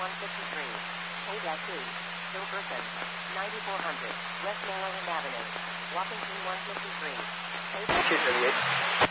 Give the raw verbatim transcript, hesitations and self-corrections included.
one fifty-three. K-two. Hilberton. ninety-four hundred. West Maryland Avenue. Washington one fifty-three. K- two thirty-eight.